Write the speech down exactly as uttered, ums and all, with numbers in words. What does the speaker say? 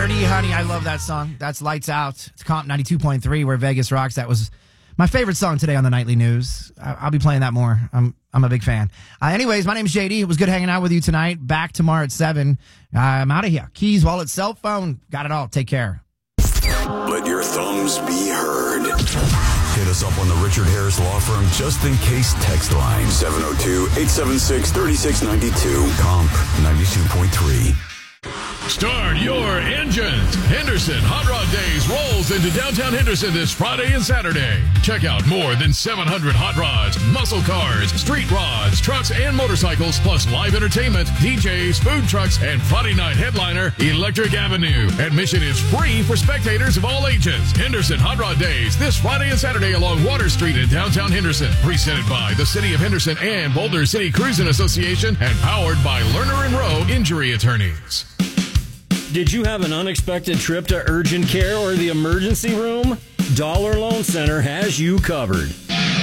Dirty Honey. I love that song. That's Lights Out. It's Comp ninety-two point three where Vegas rocks. That was my favorite song today on the Nightly News. I'll be playing that more. I'm I'm a big fan. Uh, anyways, my name's J D. It was good hanging out with you tonight. Back tomorrow at seven. Uh, I'm out of here. Keys, wallet, cell phone. Got it all. Take care. Let your thumbs be heard. Hit us up on the Richard Harris Law Firm just in case text line seven oh two, eight seven six, three six nine two. Comp ninety-two point three. Start your engines. Henderson Hot Rod Days rolls into downtown Henderson this Friday and Saturday. Check out more than seven hundred hot rods, muscle cars, street rods, trucks, and motorcycles, plus live entertainment, D Js, food trucks, and Friday night headliner, Electric Avenue. Admission is free for spectators of all ages. Henderson Hot Rod Days this Friday and Saturday along Water Street in downtown Henderson. Presented by the City of Henderson and Boulder City Cruising Association and powered by Lerner and Rowe Injury Attorneys. Did you have an unexpected trip to urgent care or the emergency room? Dollar Loan Center has you covered.